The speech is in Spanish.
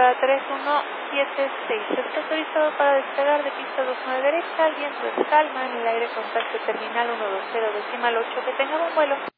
Curva 3176. Está autorizado para despegar de pista 29 derecha, el viento es calma, en el aire contacto terminal 120 decimal 8, que tenga un vuelo.